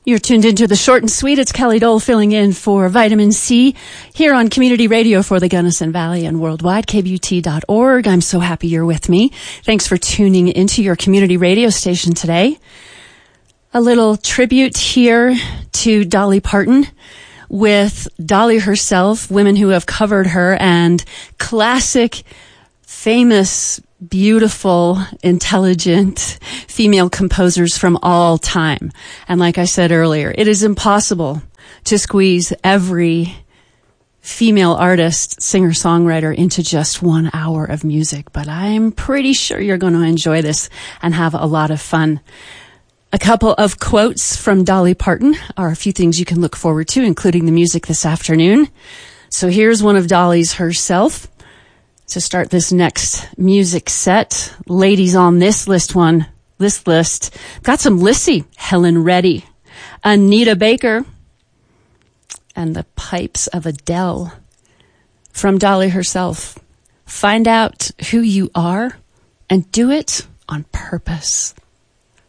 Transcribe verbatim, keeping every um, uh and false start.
You're tuned into the short and sweet. It's Kelly Dole filling in for Vitamin C here on Community Radio for the Gunnison Valley and worldwide, K B U T dot org. I'm so happy you're with me. Thanks for tuning into your community radio station today. A little tribute here to Dolly Parton with Dolly herself, women who have covered her, and classic, famous, beautiful, intelligent female composers from all time. And like I said earlier, it is impossible to squeeze every female artist, singer-songwriter into just one hour of music. But I'm pretty sure you're going to enjoy this and have a lot of fun. A couple of quotes from Dolly Parton are a few things you can look forward to, including the music this afternoon. So here's one of Dolly's herself. To start this next music set, ladies on this list one, this list, got some Lissy, Helen Reddy, Anita Baker, and the pipes of Adele. From Dolly herself, find out who you are and do it on purpose.